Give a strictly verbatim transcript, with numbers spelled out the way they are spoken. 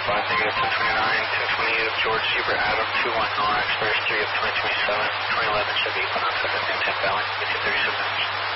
five, negative ten twenty-nine, ten twenty-eight of George Zebra Adam, two one zero, expires three of twenty twenty-seven, twenty eleven Chevy Equinox, ten Valley, eighteen thirty-seven.